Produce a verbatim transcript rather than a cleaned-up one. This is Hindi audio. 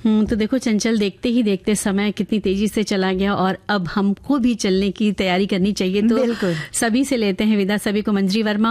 हम्म, तो देखो चंचल, देखते ही देखते समय कितनी तेजी से चला गया और अब हमको भी चलने की तैयारी करनी चाहिए। तो बिल्कुल। सभी से लेते हैं विदा, सभी को मंजरी वर्मा